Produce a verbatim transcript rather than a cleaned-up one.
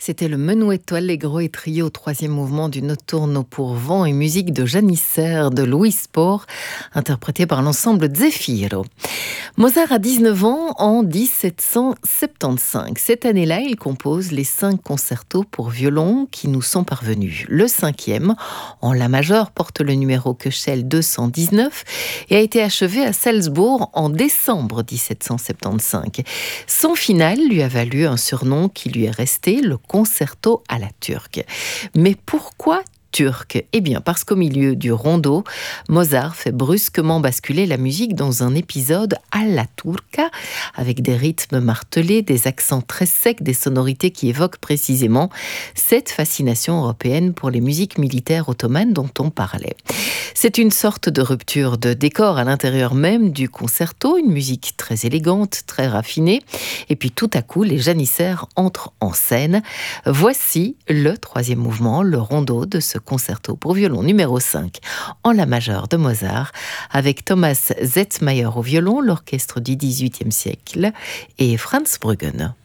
C'était le Menuetto Allegro et Trio, troisième mouvement du Notturno pour vent et musique de Janissaire de Louis Spohr, interprété par l'ensemble Zefiro. Mozart a dix-neuf ans en dix-sept cent soixante-quinze. Cette année-là, il compose les cinq concertos pour violon qui nous sont parvenus. Le cinquième, en la majeure, porte le numéro Köchel deux cent dix-neuf et a été achevé à Salzbourg en décembre dix-sept cent soixante-quinze. Son final lui a valu un surnom qui lui est resté, le concerto à la turque. Mais pourquoi turc? Eh bien, parce qu'au milieu du rondo, Mozart fait brusquement basculer la musique dans un épisode à la turca, avec des rythmes martelés, des accents très secs, des sonorités qui évoquent précisément cette fascination européenne pour les musiques militaires ottomanes dont on parlait. C'est une sorte de rupture de décor à l'intérieur même du concerto, une musique très élégante, très raffinée, et puis tout à coup, les janissaires entrent en scène. Voici le troisième mouvement, le rondo de ce concerto pour violon numéro cinq en la majeure de Mozart, avec Thomas Zetzmayer au violon, l'orchestre du dix-huitième siècle, et Franz Bruggen.